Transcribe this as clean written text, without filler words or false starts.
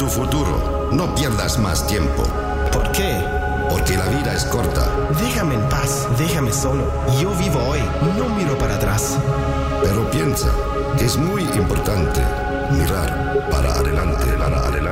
tu futuro. No pierdas más tiempo. ¿Por qué? Porque la vida es corta. Déjame en paz, déjame solo. Yo vivo hoy, no miro para atrás. Pero piensa que es muy importante mirar para adelante.